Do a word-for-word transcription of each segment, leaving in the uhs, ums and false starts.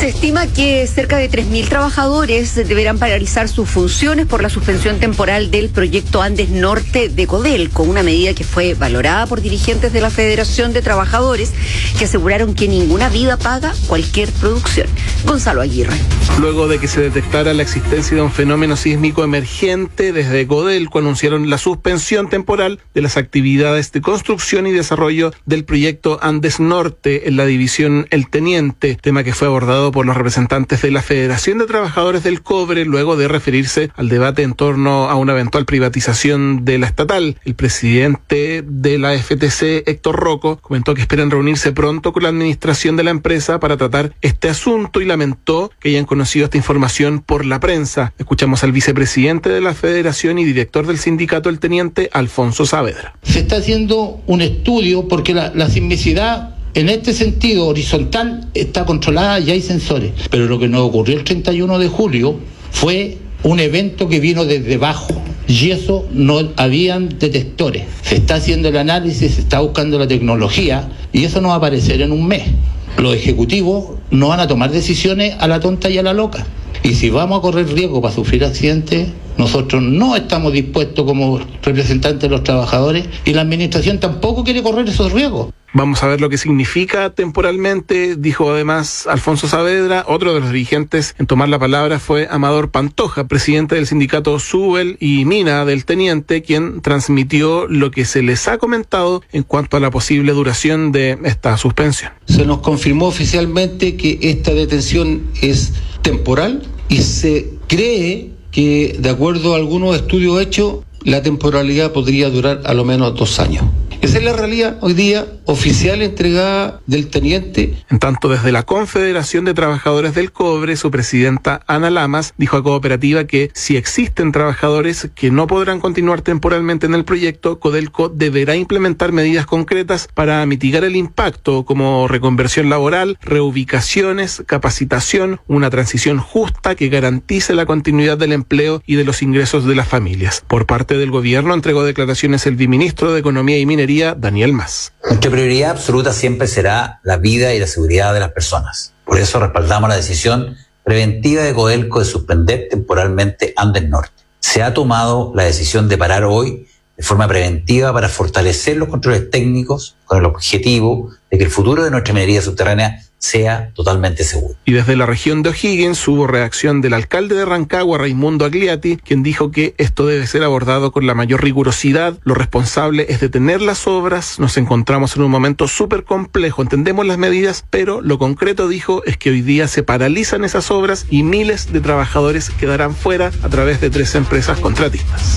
Se estima que cerca de tres mil trabajadores deberán paralizar sus funciones por la suspensión temporal del proyecto Andes Norte de Codelco, una medida que fue valorada por dirigentes de la Federación de Trabajadores que aseguraron que ninguna vida paga cualquier producción. Gonzalo Aguirre. Luego de que se detectara la existencia de un fenómeno sísmico emergente, desde Codelco anunciaron la suspensión temporal de las actividades de construcción y desarrollo del proyecto Andes Norte en la división El Teniente, tema que fue abordado por los representantes de la Federación de Trabajadores del Cobre luego de referirse al debate en torno a una eventual privatización de la estatal. El presidente de la F T C, Héctor Rocco, comentó que esperan reunirse pronto con la administración de la empresa para tratar este asunto y lamentó que hayan conocido esta información por la prensa. Escuchamos al vicepresidente de la Federación y director del sindicato El Teniente, Alfonso Saavedra. Se está haciendo un estudio porque la, la sismicidad en este sentido horizontal está controlada y hay sensores, pero lo que nos ocurrió el treinta y uno de julio fue un evento que vino desde abajo y eso no habían detectores. Se está haciendo el análisis, se está buscando la tecnología y eso no va a aparecer en un mes. Los ejecutivos no van a tomar decisiones a la tonta y a la loca. Y si vamos a correr riesgo para sufrir accidentes, nosotros no estamos dispuestos como representantes de los trabajadores y la administración tampoco quiere correr esos riesgos. Vamos a ver lo que significa temporalmente, dijo además Alfonso Saavedra. Otro de los dirigentes en tomar la palabra fue Amador Pantoja, presidente del sindicato Súbel y Mina del Teniente, quien transmitió lo que se les ha comentado en cuanto a la posible duración de esta suspensión. Se nos confirmó oficialmente que esta detención es temporal y se cree que, de acuerdo a algunos estudios hechos, la temporalidad podría durar a lo menos dos años. Esa es la realidad hoy día oficial entregada del teniente. En tanto, desde la Confederación de Trabajadores del Cobre, su presidenta Ana Lamas dijo a Cooperativa que si existen trabajadores que no podrán continuar temporalmente en el proyecto, Codelco deberá implementar medidas concretas para mitigar el impacto, como reconversión laboral, reubicaciones, capacitación, una transición justa que garantice la continuidad del empleo y de los ingresos de las familias. Por parte del gobierno entregó declaraciones el viceministro de Economía y Minería, Daniel Mas. Nuestra prioridad absoluta siempre será la vida y la seguridad de las personas. Por eso respaldamos la decisión preventiva de Codelco de suspender temporalmente Andes Norte. Se ha tomado la decisión de parar hoy de forma preventiva para fortalecer los controles técnicos con el objetivo de que el futuro de nuestra minería subterránea sea totalmente seguro. Y desde la región de O'Higgins hubo reacción del alcalde de Rancagua, Raimundo Agliati, quien dijo que esto debe ser abordado con la mayor rigurosidad. Lo responsable es detener las obras. Nos encontramos en un momento súper complejo. Entendemos las medidas, pero lo concreto, dijo, es que hoy día se paralizan esas obras y miles de trabajadores quedarán fuera a través de tres empresas contratistas.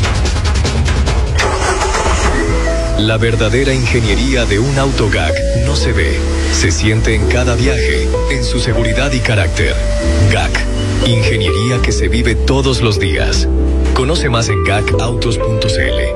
La verdadera ingeniería de un auto G A C no se ve, se siente en cada viaje, en su seguridad y carácter. G A C, ingeniería que se vive todos los días. Conoce más en gacautos punto c l.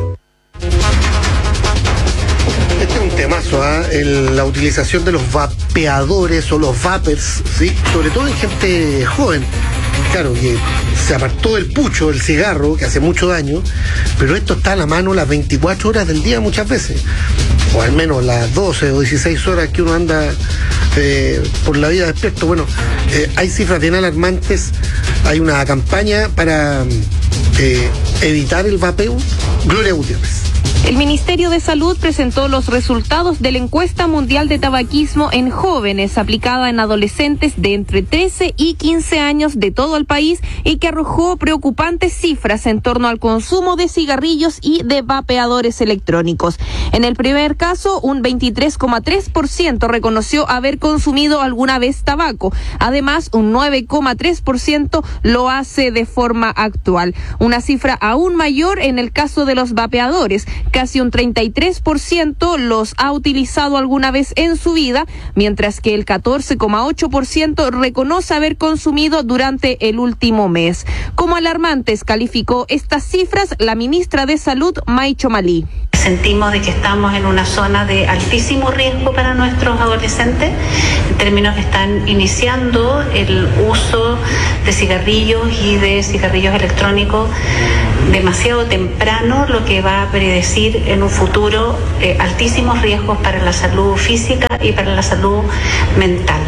Este es un temazo, ¿eh? El, la utilización de los vapeadores o los vapers, ¿sí? Sobre todo en gente joven. Claro, que se apartó del pucho, del cigarro, que hace mucho daño, pero esto está a la mano las veinticuatro horas del día muchas veces, o al menos las doce o dieciséis horas que uno anda eh, por la vida despierto. Bueno, eh, hay cifras bien alarmantes, hay una campaña para eh, evitar el vapeo. Gloria Gutiérrez. El Ministerio de Salud presentó los resultados de la encuesta mundial de tabaquismo en jóvenes aplicada en adolescentes de entre trece y quince años de todo el país y que arrojó preocupantes cifras en torno al consumo de cigarrillos y de vapeadores electrónicos. En el primer caso, un veintitrés coma tres por ciento reconoció haber consumido alguna vez tabaco. Además, un nueve coma tres por ciento lo hace de forma actual. Una cifra aún mayor en el caso de los vapeadores. Casi un treinta y tres por ciento los ha utilizado alguna vez en su vida, mientras que el catorce coma ocho por ciento reconoce haber consumido durante el último mes. Como alarmantes calificó estas cifras la ministra de Salud, May Chomalí. Sentimos de que estamos en una zona de altísimo riesgo para nuestros adolescentes, en términos que están iniciando el uso de cigarrillos y de cigarrillos electrónicos demasiado temprano, lo que va a predecir en un futuro eh, altísimos riesgos para la salud física y para la salud mental.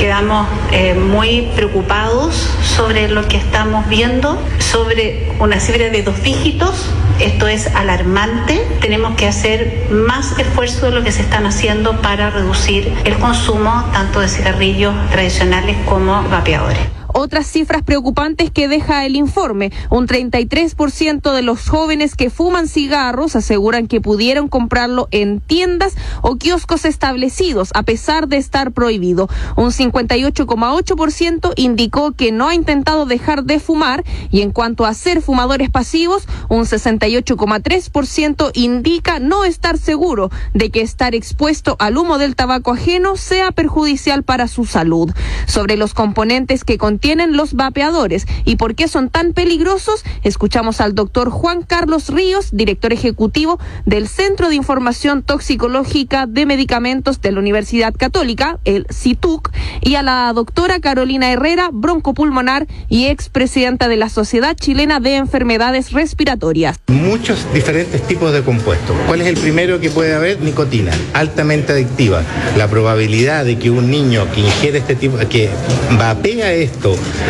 Quedamos eh, muy preocupados sobre lo que estamos viendo, sobre una cifra de dos dígitos. Esto es alarmante. Tenemos que hacer más esfuerzo de lo que se están haciendo para reducir el consumo tanto de cigarrillos tradicionales como vapeadores. Otras cifras preocupantes que deja el informe. Un treinta y tres por ciento de los jóvenes que fuman cigarros aseguran que pudieron comprarlo en tiendas o kioscos establecidos, a pesar de estar prohibido. Un cincuenta y ocho coma ocho por ciento indicó que no ha intentado dejar de fumar, y en cuanto a ser fumadores pasivos, un sesenta y ocho coma tres por ciento indica no estar seguro de que estar expuesto al humo del tabaco ajeno sea perjudicial para su salud. Sobre los componentes que contienen tienen los vapeadores y por qué son tan peligrosos, escuchamos al doctor Juan Carlos Ríos, director ejecutivo del Centro de Información Toxicológica de Medicamentos de la Universidad Católica, el C I T U C, y a la doctora Carolina Herrera, broncopulmonar y expresidenta de la Sociedad Chilena de Enfermedades Respiratorias. Muchos diferentes tipos de compuestos. ¿Cuál es el primero que puede haber? Nicotina, altamente adictiva. La probabilidad de que un niño que ingiere este tipo, que vapea esto,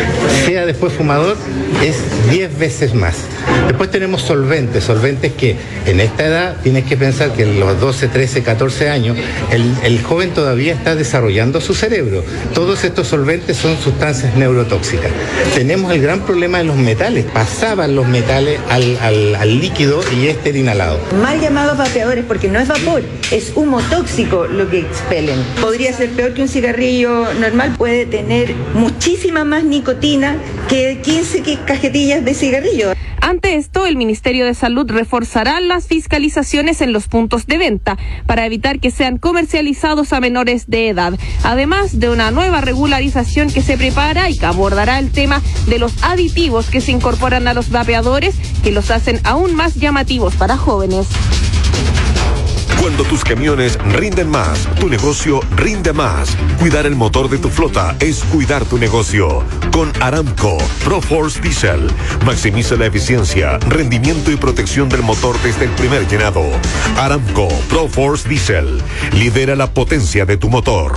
sea después fumador, es diez veces más. Después tenemos solventes, solventes que en esta edad tienes que pensar que en los doce, trece, catorce años el, el joven todavía está desarrollando su cerebro. Todos estos solventes son sustancias neurotóxicas. Tenemos el gran problema de los metales. Pasaban los metales al, al, al líquido y este era inhalado. Mal llamados vapeadores porque no es vapor, es humo tóxico lo que expelen. Podría ser peor que un cigarrillo normal, puede tener muchísima más nicotina que quince cajetillas de cigarrillo. Ante esto, el Ministerio de Salud reforzará las fiscalizaciones en los puntos de venta para evitar que sean comercializados a menores de edad, además de una nueva regularización que se prepara y que abordará el tema de los aditivos que se incorporan a los vapeadores, que los hacen aún más llamativos para jóvenes. Cuando tus camiones rinden más, tu negocio rinde más. Cuidar el motor de tu flota es cuidar tu negocio. Con Aramco ProForce Diesel, maximiza la eficiencia, rendimiento y protección del motor desde el primer llenado. Aramco ProForce Diesel, lidera la potencia de tu motor.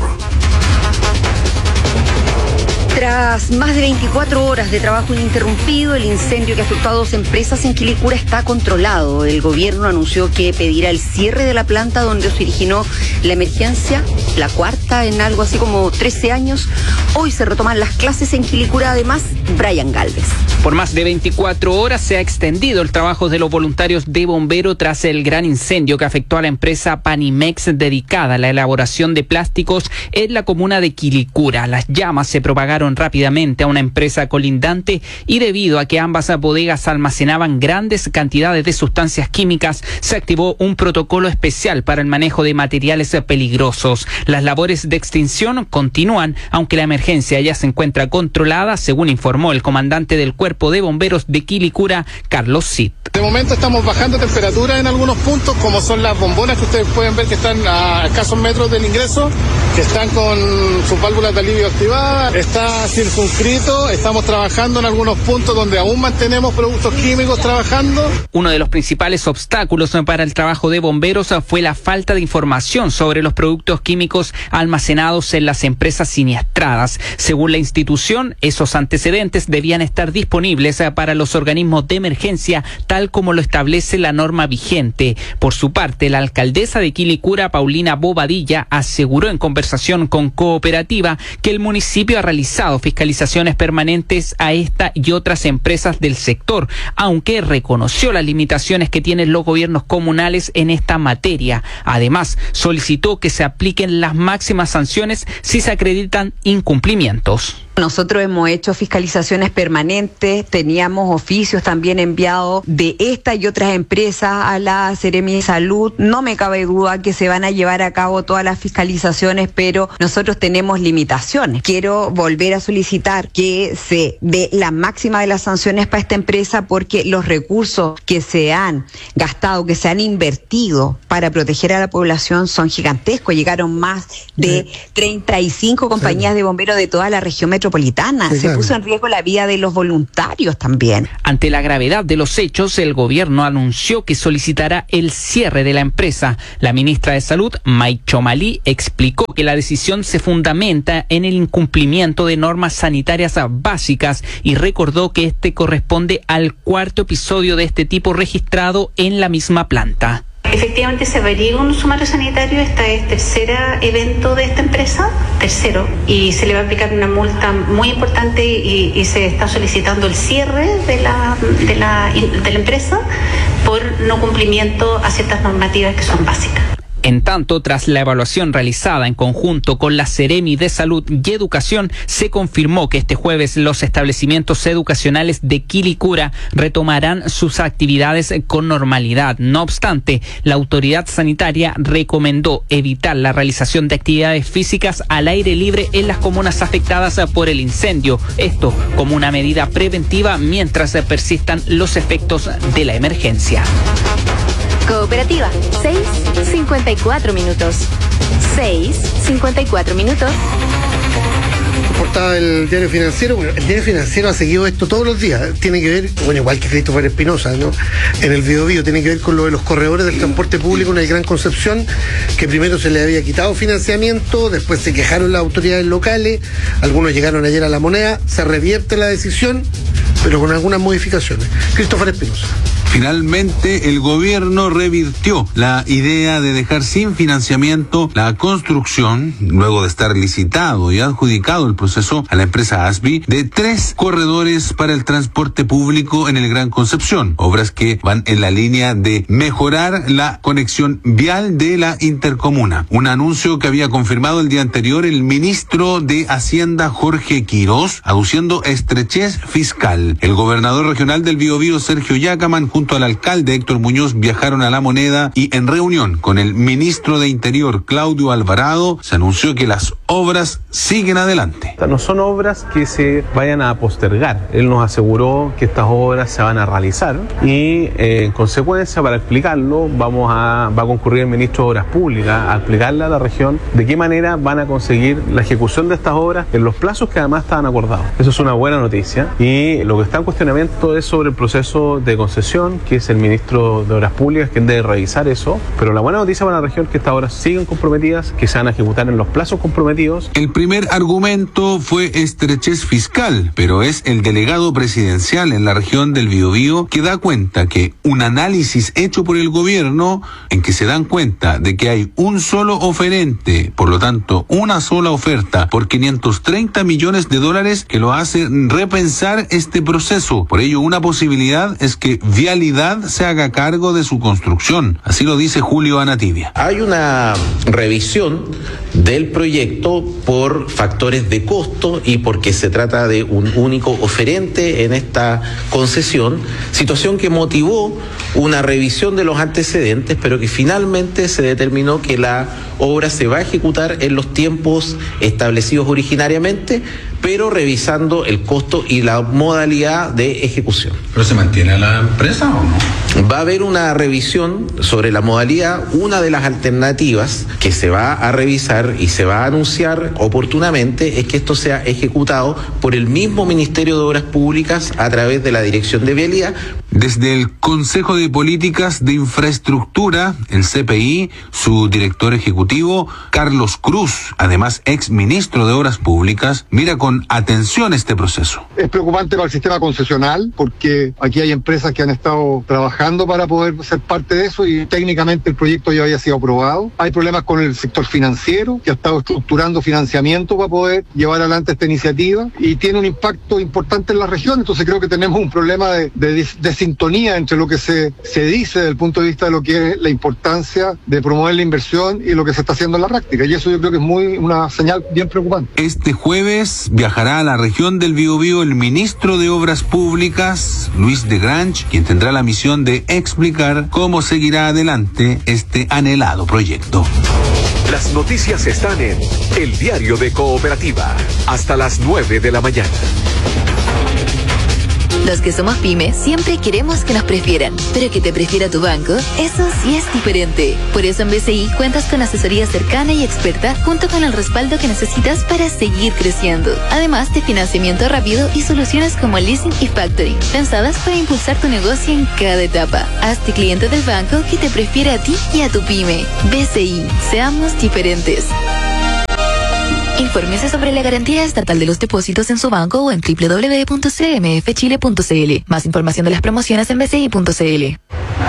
Tras más de veinticuatro horas de trabajo ininterrumpido, el incendio que afectó a dos empresas en Quilicura está controlado. El gobierno anunció que pedirá el cierre de la planta donde se originó la emergencia, la cuarta en algo así como trece años. Hoy se retoman las clases en Quilicura, además, Brian Galvez. Por más de veinticuatro horas se ha extendido el trabajo de los voluntarios de bomberos tras el gran incendio que afectó a la empresa Panimex dedicada a la elaboración de plásticos en la comuna de Quilicura. Las llamas se propagaron rápidamente a una empresa colindante y debido a que ambas bodegas almacenaban grandes cantidades de sustancias químicas, se activó un protocolo especial para el manejo de materiales peligrosos. Las labores de extinción continúan, aunque la emergencia ya se encuentra controlada, según informó el comandante del Cuerpo de Bomberos de Quilicura, Carlos Cid. De momento estamos bajando temperatura en algunos puntos, como son las bombonas que ustedes pueden ver que están a escasos metros del ingreso, que están con sus válvulas de alivio activadas. Está circunscrito, estamos trabajando en algunos puntos donde aún mantenemos productos químicos trabajando. Uno de los principales obstáculos para el trabajo de bomberos fue la falta de información sobre los productos químicos almacenados en las empresas siniestradas. Según la institución, esos antecedentes debían estar disponibles para los organismos de emergencia, tal como lo establece la norma vigente. Por su parte, la alcaldesa de Quilicura, Paulina Bobadilla, aseguró en conversación con Cooperativa que el municipio ha realizado fiscalizaciones permanentes a esta y otras empresas del sector, aunque reconoció las limitaciones que tienen los gobiernos comunales en esta materia. Además, solicitó que se apliquen las máximas sanciones si se acreditan incumplimientos. Nosotros hemos hecho fiscalizaciones permanentes, teníamos oficios también enviados de esta y otras empresas a la Seremi de Salud. No me cabe duda que se van a llevar a cabo todas las fiscalizaciones, pero nosotros tenemos limitaciones. Quiero volver a solicitar que se dé la máxima de las sanciones para esta empresa, porque los recursos que se han gastado, que se han invertido para proteger a la población son gigantescos. Llegaron más de treinta y cinco compañías de bomberos de toda la región metropolitana metropolitana. Sí, Se claro. puso en riesgo la vida de los voluntarios también. Ante la gravedad de los hechos, el gobierno anunció que solicitará el cierre de la empresa. La ministra de Salud, May Chomali, explicó que la decisión se fundamenta en el incumplimiento de normas sanitarias básicas y recordó que este corresponde al cuarto episodio de este tipo registrado en la misma planta. Efectivamente se averigua un sumario sanitario, esta es tercera evento de esta empresa, tercero, y se le va a aplicar una multa muy importante y, y se está solicitando el cierre de la, de la, de la empresa por no cumplimiento a ciertas normativas que son básicas. En tanto, tras la evaluación realizada en conjunto con la Seremi de Salud y Educación, se confirmó que este jueves los establecimientos educacionales de Quilicura retomarán sus actividades con normalidad. No obstante, la autoridad sanitaria recomendó evitar la realización de actividades físicas al aire libre en las comunas afectadas por el incendio. Esto como una medida preventiva mientras persistan los efectos de la emergencia. Cooperativa, seis cincuenta y cuatro minutos. seis cincuenta y cuatro minutos. Portada del Diario Financiero. Bueno, el Diario Financiero ha seguido esto todos los días. Tiene que ver, bueno, igual que Christopher Espinosa, ¿no? En el Biobío, tiene que ver con lo de los corredores del transporte público en el Gran Concepción, que primero se le había quitado financiamiento, después se quejaron las autoridades locales, algunos llegaron ayer a La Moneda, se revierte la decisión, pero con algunas modificaciones. Christopher Espinosa. Finalmente, el gobierno revirtió la idea de dejar sin financiamiento la construcción, luego de estar licitado y adjudicado el proceso a la empresa ASBI, de tres corredores para el transporte público en el Gran Concepción, obras que van en la línea de mejorar la conexión vial de la intercomuna. Un anuncio que había confirmado el día anterior el ministro de Hacienda, Jorge Quirós, aduciendo estrechez fiscal. El gobernador regional del Biobío, Sergio Yacaman, junto al alcalde Héctor Muñoz, viajaron a La Moneda y en reunión con el ministro de Interior, Claudio Alvarado, se anunció que las obras siguen adelante. No son obras que se vayan a postergar. Él nos aseguró que estas obras se van a realizar y eh, en consecuencia, para explicarlo, vamos a, va a concurrir el ministro de Obras Públicas a explicarle a la región de qué manera van a conseguir la ejecución de estas obras en los plazos que además estaban acordados. Eso es una buena noticia y lo que está en cuestionamiento es sobre el proceso de concesión, que es el ministro de Obras Públicas quien debe revisar eso, pero la buena noticia para la región es que estas obras siguen comprometidas, que se van a ejecutar en los plazos comprometidos. El primer argumento fue estrechez fiscal, pero es el delegado presidencial en la región del Biobío que da cuenta que un análisis hecho por el gobierno, en que se dan cuenta de que hay un solo oferente, por lo tanto una sola oferta por quinientos treinta millones de dólares, que lo hace repensar este proceso. Por ello, una posibilidad es que Vialidad se haga cargo de su construcción. Así lo dice Julio Anatibia. Hay una revisión del proyecto por factores de costo y porque se trata de un único oferente en esta concesión, situación que motivó una revisión de los antecedentes, pero que finalmente se determinó que la obra se va a ejecutar en los tiempos establecidos originariamente, pero revisando el costo y la modalidad de ejecución. ¿Pero se mantiene la empresa o no? Va a haber una revisión sobre la modalidad. Una de las alternativas que se va a revisar y se va a anunciar oportunamente es que esto sea ejecutado por el mismo Ministerio de Obras Públicas a través de la Dirección de Vialidad. Desde el Consejo de Políticas de Infraestructura, el C P I, su director ejecutivo, Carlos Cruz, además ex ministro de Obras Públicas, mira con atención este proceso. Es preocupante para el sistema concesional porque aquí hay empresas que han estado trabajando para poder ser parte de eso y técnicamente el proyecto ya había sido aprobado. Hay problemas con el sector financiero que ha estado estructurando financiamiento para poder llevar adelante esta iniciativa y tiene un impacto importante en la región. Entonces creo que tenemos un problema de, de, de sintonía entre lo que se, se dice desde el punto de vista de lo que es la importancia de promover la inversión y lo que se está haciendo en la práctica. Y eso yo creo que es muy una señal bien preocupante. Este jueves viajará a la región del Biobío el ministro de Obras Públicas, Luis de Grange, quien tendrá la misión de explicar cómo seguirá adelante este anhelado proyecto. Las noticias están en El Diario de Cooperativa, hasta las nueve de la mañana. Los que somos pyme siempre queremos que nos prefieran, pero que te prefiera tu banco, eso sí es diferente. Por eso en B C I cuentas con asesoría cercana y experta junto con el respaldo que necesitas para seguir creciendo. Además de financiamiento rápido y soluciones como leasing y factoring, pensadas para impulsar tu negocio en cada etapa. Hazte cliente del banco que te prefiere a ti y a tu pyme. B C I, seamos diferentes. Infórmese sobre la garantía estatal de los depósitos en su banco o en doble u doble u doble u punto c m f chile punto c l. Más información de las promociones en b c i punto c l.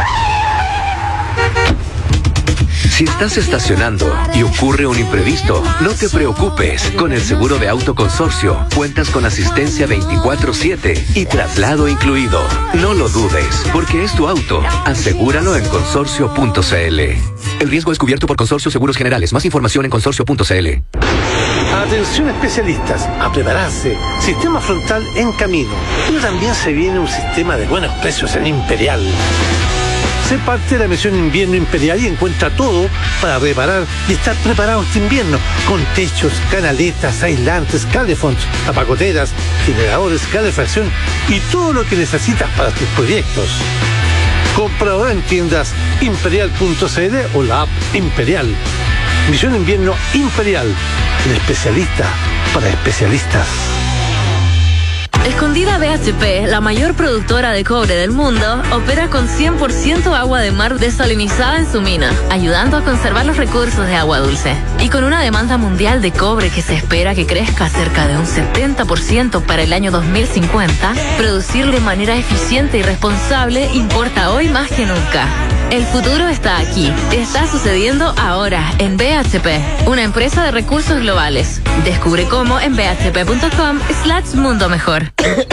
Si estás estacionando y ocurre un imprevisto, no te preocupes. Con el seguro de auto consorcio, cuentas con asistencia veinticuatro siete y traslado incluido. No lo dudes, porque es tu auto. Asegúralo en consorcio punto c l. El riesgo es cubierto por Consorcio Seguros Generales. Más información en consorcio punto c l. Atención especialistas, a prepararse. Sistema frontal en camino. Pero también se viene un sistema de buenos precios en Imperial. Sé parte de la misión Invierno Imperial y encuentra todo para reparar y estar preparado este invierno, con techos, canaletas, aislantes, calefonds, apagoteras, generadores, calefacción y todo lo que necesitas para tus proyectos. Compra ahora en tiendas imperial punto c l o la app Imperial. Misión Invierno Imperial, el especialista para especialistas. Escondida B H P, la mayor productora de cobre del mundo, opera con cien por ciento agua de mar desalinizada en su mina, ayudando a conservar los recursos de agua dulce. Y con una demanda mundial de cobre que se espera que crezca cerca de un setenta por ciento para el año dos mil cincuenta, producir de manera eficiente y responsable importa hoy más que nunca. El futuro está aquí. Está sucediendo ahora en B H P, una empresa de recursos globales. Descubre cómo en b h p punto com slash mundo mejor.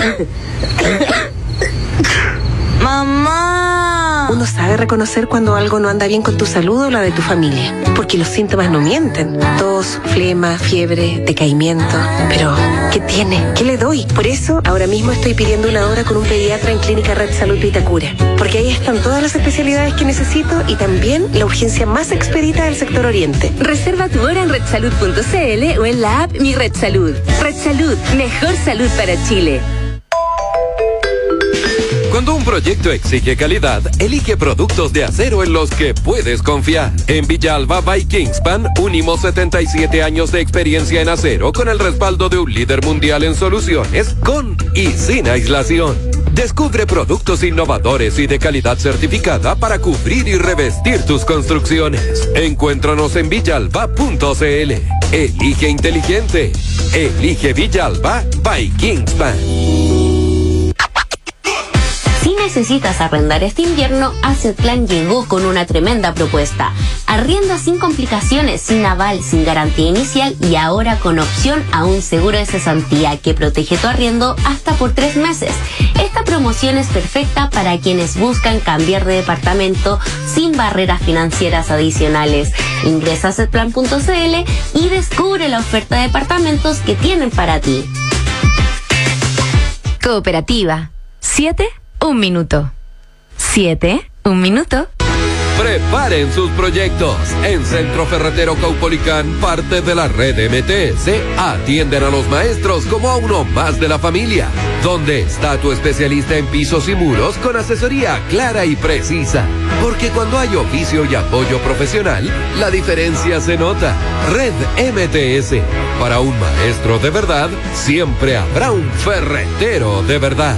¡Mamá! Uno sabe reconocer cuando algo no anda bien con tu salud o la de tu familia, porque los síntomas no mienten. Tos, flema, fiebre, decaimiento. Pero, ¿qué tiene? ¿Qué le doy? Por eso, ahora mismo estoy pidiendo una hora con un pediatra en Clínica Red Salud Vitacura, porque ahí están todas las especialidades que necesito y también la urgencia más expedita del sector oriente. Reserva tu hora en red salud punto c l o en la app Mi Red Salud. Red Salud, mejor salud para Chile. Cuando un proyecto exige calidad, elige productos de acero en los que puedes confiar. En Villalba by Kingspan, unimos setenta y siete años de experiencia en acero con el respaldo de un líder mundial en soluciones, con y sin aislación. Descubre productos innovadores y de calidad certificada para cubrir y revestir tus construcciones. Encuéntranos en villalba punto c l. Elige inteligente. Elige Villalba by Kingspan. Si necesitas arrendar este invierno, Assetplan llegó con una tremenda propuesta. Arriendo sin complicaciones, sin aval, sin garantía inicial y ahora con opción a un seguro de cesantía que protege tu arriendo hasta por tres meses. Esta promoción es perfecta para quienes buscan cambiar de departamento sin barreras financieras adicionales. Ingresa a assetplan punto c l y descubre la oferta de departamentos que tienen para ti. Cooperativa. Siete. Un minuto. Siete, un minuto. Preparen sus proyectos. En Centro Ferretero Caupolicán, parte de la red M T S, atienden a los maestros como a uno más de la familia. ¿Dónde está tu especialista en pisos y muros con asesoría clara y precisa? Porque cuando hay oficio y apoyo profesional, la diferencia se nota. Red M T S. Para un maestro de verdad, siempre habrá un ferretero de verdad.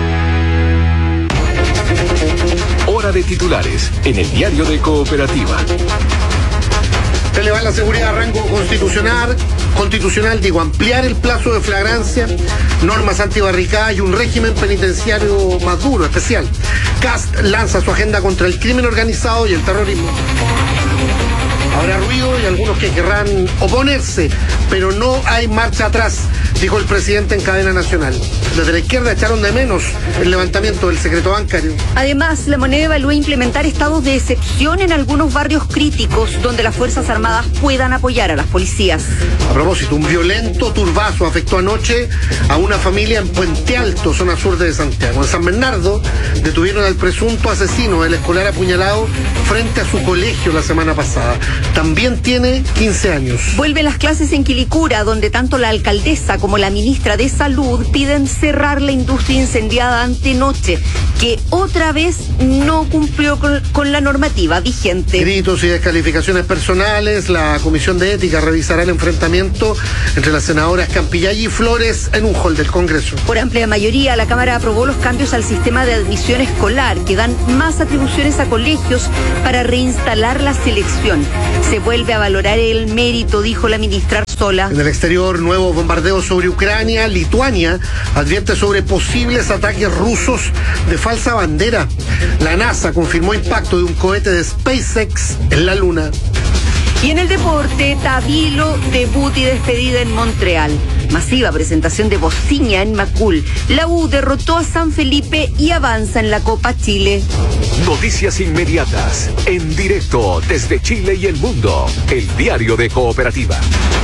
Hora de titulares en el diario de Cooperativa. Elevar la seguridad a rango constitucional, constitucional, digo, ampliar el plazo de flagrancia, normas antibarricadas y un régimen penitenciario más duro, especial. Cast lanza su agenda contra el crimen organizado y el terrorismo. Habrá ruido y algunos que querrán oponerse, pero no hay marcha atrás, dijo el presidente en cadena nacional. Desde la izquierda echaron de menos el levantamiento del secreto bancario. Además, la moneda evalúa implementar estados de excepción en algunos barrios críticos donde las Fuerzas Armadas puedan apoyar a las policías. A propósito, un violento turbazo afectó anoche a una familia en Puente Alto, zona sur de Santiago. En San Bernardo detuvieron al presunto asesino del escolar apuñalado frente a su colegio la semana pasada. También tiene quince años. Vuelven las clases en Quilicura, donde tanto la alcaldesa como como la ministra de Salud piden cerrar la industria incendiada antenoche, que otra vez no cumplió con, con la normativa vigente. Gritos y descalificaciones personales. La Comisión de Ética revisará el enfrentamiento entre las senadoras Campillay y Flores en un hall del Congreso. Por amplia mayoría, la Cámara aprobó los cambios al sistema de admisión escolar, que dan más atribuciones a colegios para reinstalar la selección. Se vuelve a valorar el mérito, dijo la ministra Arzola. En el exterior, nuevos bombardeos sobre Ucrania. Lituania advierte sobre posibles ataques rusos de falsa bandera. La NASA confirmó impacto de un cohete de SpaceX en la Luna. Y en el deporte, Tabilo, debut y despedida en Montreal. Masiva presentación de Bociña en Macul. La U derrotó a San Felipe y avanza en la Copa Chile. Noticias inmediatas, en directo desde Chile y el mundo. El diario de Cooperativa.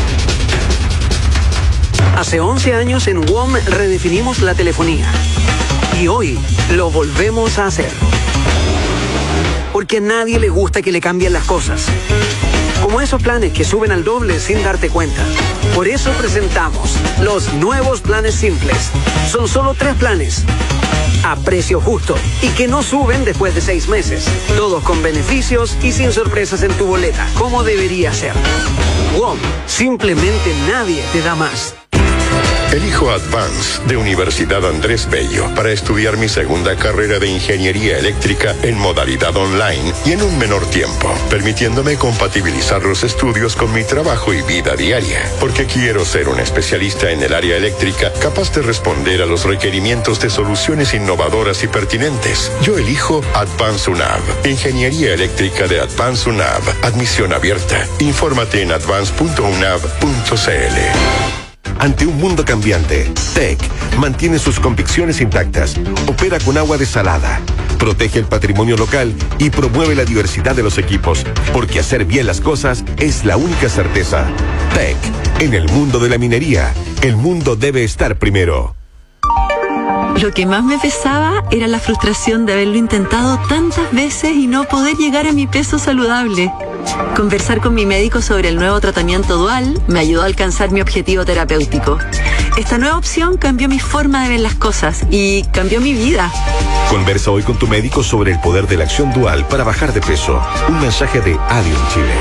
Hace once años en W O M redefinimos la telefonía. Y hoy lo volvemos a hacer. Porque a nadie le gusta que le cambien las cosas. Como esos planes que suben al doble sin darte cuenta. Por eso presentamos los nuevos planes simples. Son solo tres planes, a precio justo y que no suben después de seis meses. Todos con beneficios y sin sorpresas en tu boleta, como debería ser. W O M, simplemente nadie te da más. Elijo Advance de Universidad Andrés Bello para estudiar mi segunda carrera de Ingeniería Eléctrica en modalidad online y en un menor tiempo, permitiéndome compatibilizar los estudios con mi trabajo y vida diaria, porque quiero ser un especialista en el área eléctrica capaz de responder a los requerimientos de soluciones innovadoras y pertinentes. Yo elijo Advance UNAV, Ingeniería Eléctrica de Advance UNAV, admisión abierta. Infórmate en advance punto unav punto c l. Ante un mundo cambiante, T E C mantiene sus convicciones intactas, opera con agua desalada, protege el patrimonio local y promueve la diversidad de los equipos, porque hacer bien las cosas es la única certeza. T E C, en el mundo de la minería, el mundo debe estar primero. Lo que más me pesaba era la frustración de haberlo intentado tantas veces y no poder llegar a mi peso saludable. Conversar con mi médico sobre el nuevo tratamiento dual me ayudó a alcanzar mi objetivo terapéutico. Esta nueva opción cambió mi forma de ver las cosas y cambió mi vida. Conversa hoy con tu médico sobre el poder de la acción dual para bajar de peso. Un mensaje de Adium Chile.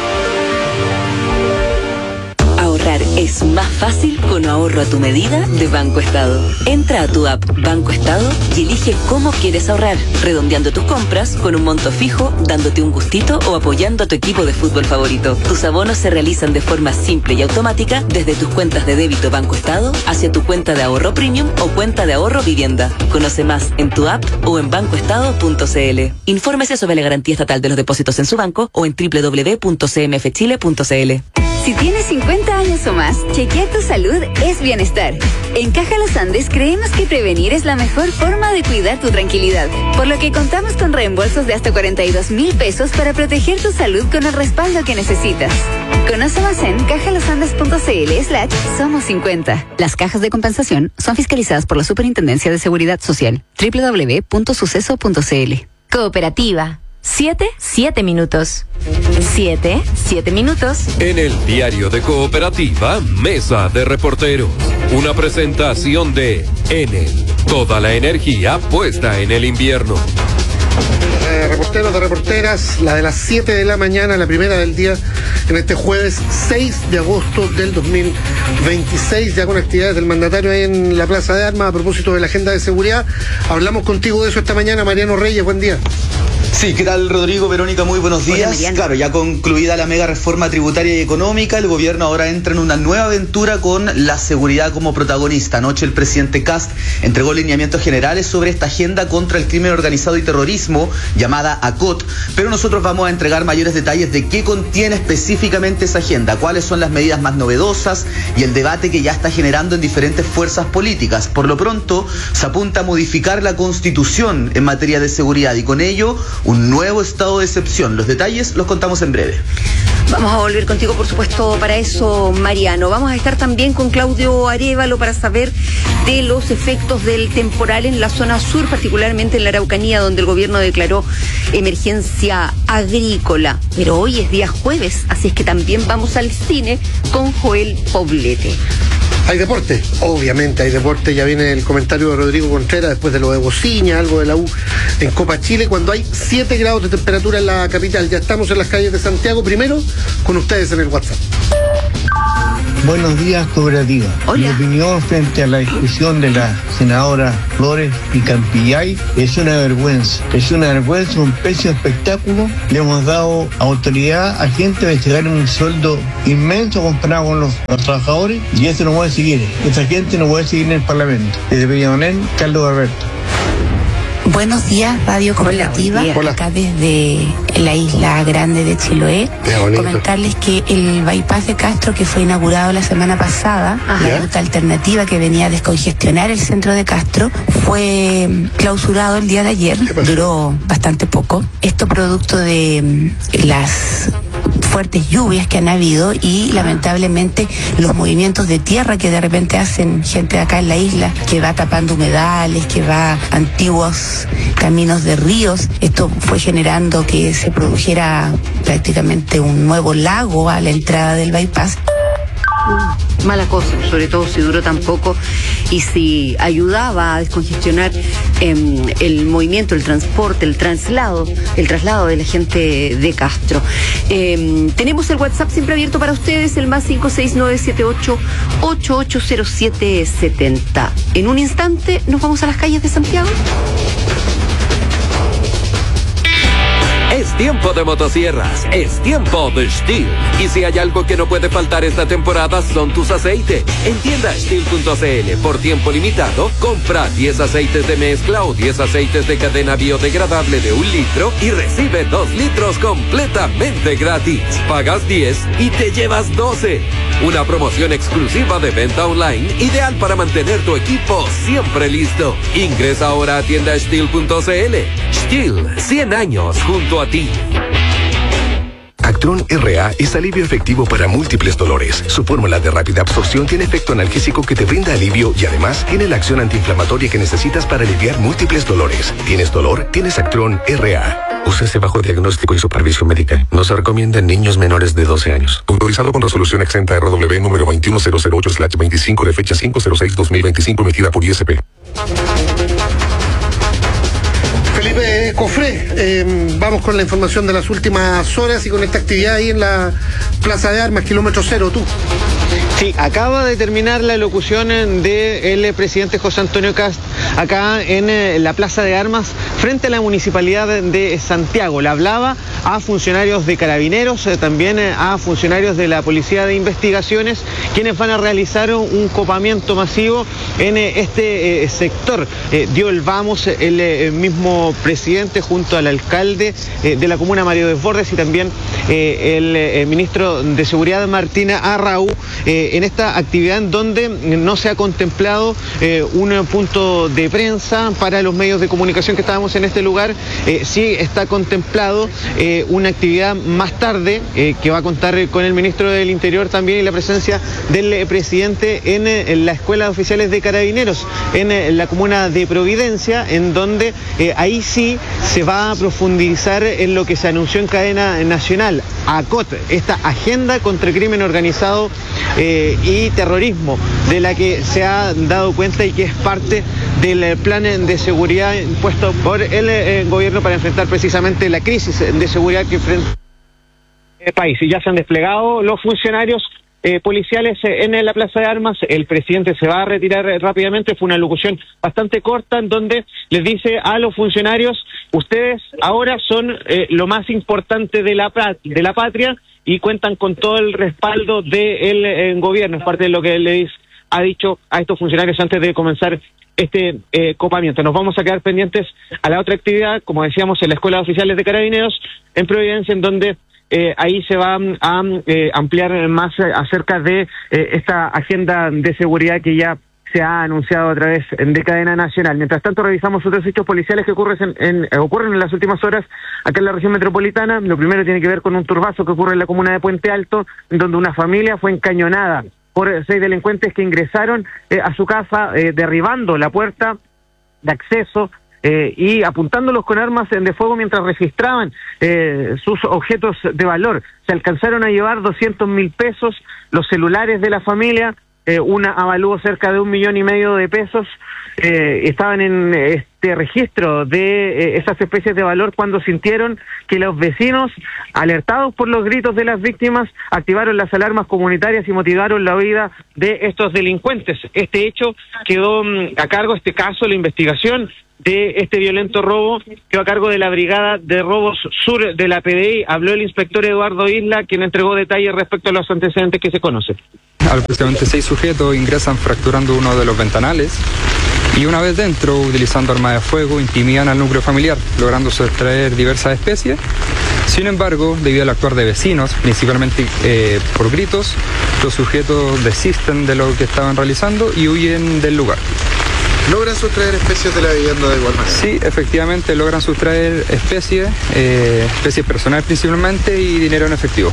Ahorrar es más fácil con ahorro a tu medida de Banco Estado. Entra a tu app Banco Estado y elige cómo quieres ahorrar, redondeando tus compras con un monto fijo, dándote un gustito o apoyando a tu equipo de fútbol favorito. Tus abonos se realizan de forma simple y automática desde tus cuentas de débito Banco Estado hacia tu cuenta de ahorro premium o cuenta de ahorro vivienda. Conoce más en tu app o en banco estado punto c l. Infórmese sobre la garantía estatal de los depósitos en su banco o en doble u doble u doble u punto c m f chile punto c l. Si tienes cincuenta años o más, chequear tu salud es bienestar. En Caja Los Andes creemos que prevenir es la mejor forma de cuidar tu tranquilidad, por lo que contamos con reembolsos de hasta cuarenta y dos mil pesos para proteger tu salud con el respaldo que necesitas. Conoce más en cajalosandes punto c l slash somos cincuenta. Las cajas de compensación son fiscalizadas por la Superintendencia de Seguridad Social. doble u doble u doble u punto suceso punto c l. Cooperativa. Siete, siete minutos. Siete, siete minutos. En el diario de Cooperativa, Mesa de Reporteros. Una presentación de Enel. Toda la energía puesta en el invierno. Eh, reporteros de reporteras, la de las siete de la mañana, la primera del día, en este jueves seis de agosto del dos mil veintiséis, ya con actividades del mandatario ahí en la Plaza de Armas a propósito de la agenda de seguridad. Hablamos contigo de eso esta mañana, Mariano Reyes, buen día. Sí, ¿qué tal, Rodrigo? Verónica, muy buenos días. Hola, claro, ya concluida la mega reforma tributaria y económica, el gobierno ahora entra en una nueva aventura con la seguridad como protagonista. Anoche el presidente Kast entregó lineamientos generales sobre esta agenda contra el crimen organizado y terrorismo, llamada ACOT, pero nosotros vamos a entregar mayores detalles de qué contiene específicamente esa agenda, cuáles son las medidas más novedosas y el debate que ya está generando en diferentes fuerzas políticas. Por lo pronto, se apunta a modificar la Constitución en materia de seguridad y con ello un nuevo estado de excepción. Los detalles los contamos en breve. Vamos a volver contigo, por supuesto, para eso, Mariano. Vamos a estar también con Claudio Arévalo para saber de los efectos del temporal en la zona sur, particularmente en la Araucanía, donde el gobierno declaró emergencia agrícola. Pero hoy es día jueves, así es que también vamos al cine con Joel Poblete. Hay deporte, obviamente hay deporte. Ya viene el comentario de Rodrigo Contreras después de lo de Bociña, algo de la U en Copa Chile, cuando hay siete grados de temperatura en la capital. Ya estamos en las calles de Santiago, primero con ustedes en el WhatsApp. Buenos días, cooperativa. Hola. Mi opinión frente a la discusión de la senadora Flores y Campillay es una vergüenza. Es una vergüenza, un pésimo espectáculo. Le hemos dado autoridad a gente de llegar en un sueldo inmenso comparado con los, los trabajadores, y eso no puede seguir. Esta gente no puede seguir en el Parlamento. Desde Peñalolén, Carlos Alberto. Buenos días, Radio Cooperativa, Hola. acá desde la isla grande de Chiloé. Comentarles que el bypass de Castro, que fue inaugurado la semana pasada, la ruta alternativa que venía a descongestionar el centro de Castro, fue clausurado el día de ayer, duró bastante poco. Esto producto de las fuertes lluvias que han habido y lamentablemente los movimientos de tierra que de repente hacen gente de acá en la isla, que va tapando humedales, que va antiguos caminos de ríos. Esto fue generando que se produjera prácticamente un nuevo lago a la entrada del bypass. Mala cosa, sobre todo si duró tan poco y si ayudaba a descongestionar eh, el movimiento, el transporte, el traslado, el traslado de la gente de Castro. Eh, tenemos el WhatsApp siempre abierto para ustedes, el más cinco seis nueve siete ocho ocho ocho cero siete siete cero. En un instante nos vamos a las calles de Santiago. Es tiempo de motosierras, es tiempo de Stihl. Y si hay algo que no puede faltar esta temporada son tus aceites. En tienda Stihl punto c l, por tiempo limitado, compra diez aceites de mezcla o diez aceites de cadena biodegradable de un litro y recibe dos litros completamente gratis. Pagas diez y te llevas doce. Una promoción exclusiva de venta online, ideal para mantener tu equipo siempre listo. Ingresa ahora a tienda Stihl punto c l. Stihl, cien años junto a ti. Actron R A es alivio efectivo para múltiples dolores. Su fórmula de rápida absorción tiene efecto analgésico que te brinda alivio y además tiene la acción antiinflamatoria que necesitas para aliviar múltiples dolores. ¿Tienes dolor? Tienes Actron R A. Úsese bajo diagnóstico y supervisión médica. No se recomienda en niños menores de doce años. Autorizado con resolución exenta R W número veintiuno cero cero ocho slash veinticinco de fecha cinco cero seis dos mil veinticinco emitida por I S P. Felipe Cofré, eh, vamos con la información de las últimas horas y con esta actividad ahí en la Plaza de Armas, kilómetro cero, tú. Sí, acaba de terminar la locución del presidente José Antonio Kast acá en la Plaza de Armas frente a la Municipalidad de Santiago. Le hablaba a funcionarios de Carabineros, también a funcionarios de la Policía de Investigaciones, quienes van a realizar un copamiento masivo en este sector. Dio el vamos el mismo presidente junto al alcalde de la comuna, Mario Desbordes, y también el ministro de Seguridad, Martín Arrau, en esta actividad en donde no se ha contemplado eh, un punto de prensa para los medios de comunicación que estábamos en este lugar. Eh, sí está contemplado eh, una actividad más tarde eh, que va a contar con el ministro del Interior también y la presencia del eh, presidente en, eh, en la Escuela de Oficiales de Carabineros en eh, la comuna de Providencia, en donde eh, ahí sí se va a profundizar en lo que se anunció en cadena nacional, A C O T, esta agenda contra el crimen organizado eh, y terrorismo, de la que se ha dado cuenta y que es parte del plan de seguridad impuesto por el, el gobierno para enfrentar precisamente la crisis de seguridad que enfrenta el país. Y ya se han desplegado los funcionarios eh, policiales en la Plaza de Armas. El presidente se va a retirar rápidamente. Fue una locución bastante corta en donde les dice a los funcionarios: ustedes ahora son eh, lo más importante de la, de la patria y cuentan con todo el respaldo del eh, gobierno. Es parte de lo que les ha dicho a estos funcionarios antes de comenzar este eh, copamiento. Nos vamos a quedar pendientes a la otra actividad, como decíamos, en la Escuela de Oficiales de Carabineros, en Providencia, en donde eh, ahí se va a eh, ampliar más acerca de eh, esta agenda de seguridad que ya se ha anunciado a través de cadena nacional. Mientras tanto, revisamos otros hechos policiales que ocurren en, en, ocurren en las últimas horas acá en la región metropolitana. Lo primero tiene que ver con un turbazo que ocurre en la comuna de Puente Alto, en donde una familia fue encañonada por seis delincuentes que ingresaron eh, a su casa, eh, derribando la puerta de acceso eh, y apuntándolos con armas de fuego mientras registraban eh, sus objetos de valor. Se alcanzaron a llevar doscientos mil pesos, los celulares de la familia, eh, un avalúo cerca de un millón y medio de pesos. Eh, estaban en este registro de eh, esas especies de valor cuando sintieron que los vecinos, alertados por los gritos de las víctimas, activaron las alarmas comunitarias y motivaron la huida de estos delincuentes. Este hecho quedó mm, a cargo, este caso, la investigación de este violento robo, quedó a cargo de la Brigada de Robos Sur de la P D I. Habló el inspector Eduardo Isla, quien entregó detalles respecto a los antecedentes que se conocen. Aproximadamente seis sujetos ingresan fracturando uno de los ventanales y una vez dentro, utilizando armas de fuego, intimidan al núcleo familiar, logrando sustraer diversas especies. Sin embargo, debido al actuar de vecinos, principalmente eh, por gritos, los sujetos desisten de lo que estaban realizando y huyen del lugar. ¿Logran sustraer especies de la vivienda de igual manera? Sí, efectivamente logran sustraer especies, eh, especies personales principalmente y dinero en efectivo.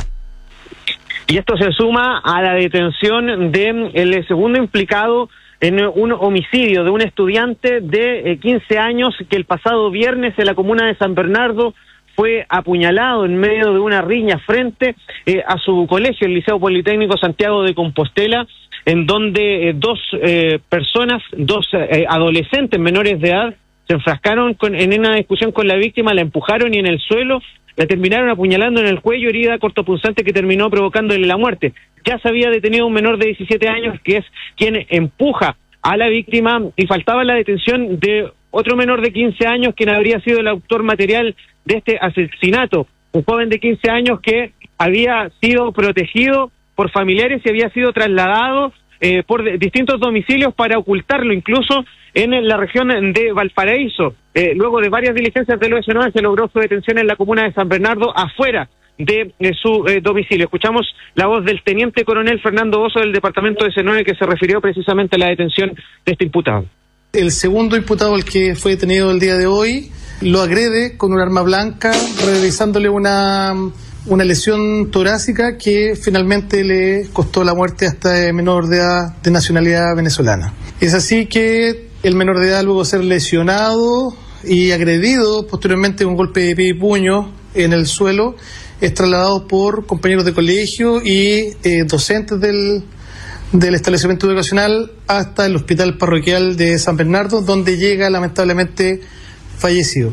Y esto se suma a la detención de el segundo implicado en un homicidio de un estudiante de quince años que el pasado viernes en la comuna de San Bernardo fue apuñalado en medio de una riña frente eh, a su colegio, el Liceo Politécnico Santiago de Compostela, en donde eh, dos eh, personas, dos eh, adolescentes menores de edad, se enfrascaron con, en una discusión con la víctima, la empujaron y en el suelo la terminaron apuñalando en el cuello, herida cortopunzante que terminó provocándole la muerte. Ya se había detenido un menor de diecisiete años, que es quien empuja a la víctima, y faltaba la detención de otro menor de quince años, quien habría sido el autor material de este asesinato. Un joven de quince años que había sido protegido por familiares y había sido trasladado eh, por de, distintos domicilios para ocultarlo, incluso en la región de Valparaíso. Eh, luego de varias diligencias del O S nueve se logró su detención en la comuna de San Bernardo, afuera de eh, su eh, domicilio. Escuchamos la voz del teniente coronel Fernando Oso del departamento de O S nueve, que se refirió precisamente a la detención de este imputado. El segundo imputado, el que fue detenido el día de hoy, lo agrede con un arma blanca, realizándole una, una lesión torácica que finalmente le costó la muerte a este menor de edad de nacionalidad venezolana. Es así que el menor de edad, luego de ser lesionado y agredido posteriormente con un golpe de pie y puño en el suelo, es trasladado por compañeros de colegio y eh, docentes del, del establecimiento educacional hasta el hospital parroquial de San Bernardo, donde llega lamentablemente fallecido.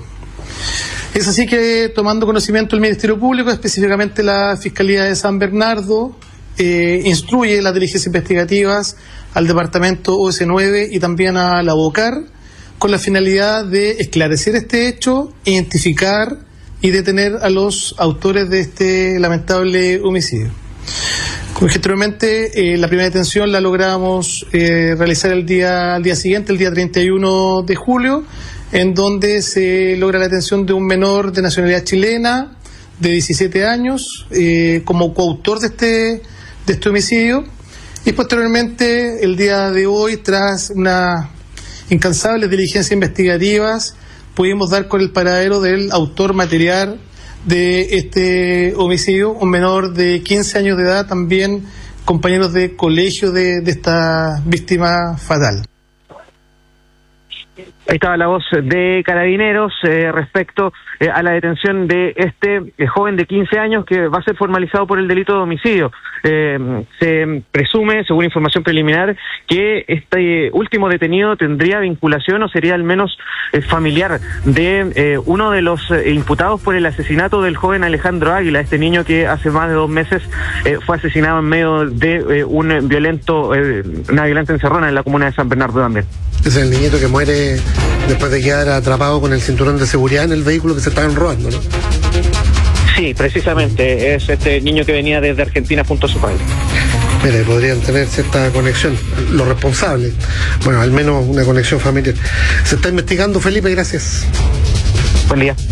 Es así que, tomando conocimiento el Ministerio Público, específicamente la Fiscalía de San Bernardo, eh, instruye las diligencias investigativas al Departamento O S nueve y también a la BOCAR, con la finalidad de esclarecer este hecho, identificar y detener a los autores de este lamentable homicidio. Como dije anteriormente, eh, la primera detención la logramos eh, realizar el día, al día siguiente, el día treinta y uno de julio, en donde se logra la detención de un menor de nacionalidad chilena de diecisiete años eh, como coautor de este, de este homicidio. Y posteriormente, el día de hoy, tras unas incansables diligencias investigativas, pudimos dar con el paradero del autor material de este homicidio, un menor de quince años de edad, también compañeros de colegio de, de esta víctima fatal. Ahí estaba la voz de Carabineros eh, respecto eh, a la detención de este eh, joven de quince años que va a ser formalizado por el delito de homicidio. Eh, se presume, según información preliminar, que este último detenido tendría vinculación o sería al menos eh, familiar de eh, uno de los eh, imputados por el asesinato del joven Alejandro Águila, este niño que hace más de dos meses eh, fue asesinado en medio de eh, un violento, eh, una violenta encerrona en la comuna de San Bernardo también. Es el niñito que muere después de quedar atrapado con el cinturón de seguridad en el vehículo que se estaban robando, ¿no? Sí, precisamente, es este niño que venía desde Argentina junto a su padre. Mire, podrían tener cierta conexión, los responsables, bueno, al menos una conexión familiar. Se está investigando, Felipe, gracias. Buen día.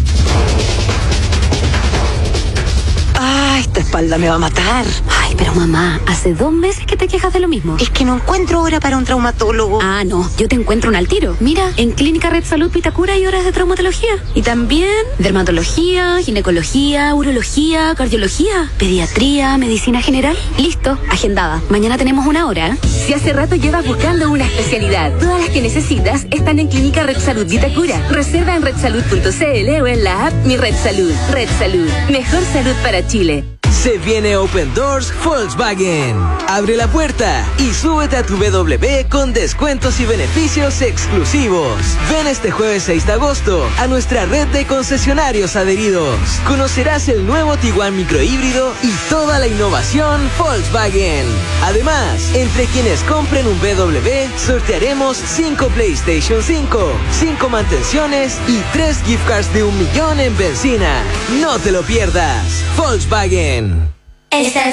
Ay, esta espalda me va a matar. Ay, pero mamá, hace dos meses que te quejas de lo mismo. Es que no encuentro hora para un traumatólogo. Ah, no, yo te encuentro un al tiro. Mira, en Clínica Red Salud Vitacura hay horas de traumatología. Y también dermatología, ginecología, urología, cardiología, pediatría, medicina general. Listo, agendada. Mañana tenemos una hora. Si hace rato llevas buscando una especialidad, todas las que necesitas están en Clínica Red Salud Vitacura. Reserva en red salud punto c l o en la app Mi Red Salud. Red Salud, mejor salud para Chile. Se viene Open Doors Volkswagen. Abre la puerta y súbete a tu B W con descuentos y beneficios exclusivos. Ven este jueves seis de agosto a nuestra red de concesionarios adheridos. Conocerás el nuevo Tiguan microhíbrido y toda la innovación Volkswagen. Además, entre quienes compren un B W, sortearemos cinco PlayStation cinco, cinco mantenciones y tres gift cards de un millón en benzina. No te lo pierdas. Volkswagen. Esta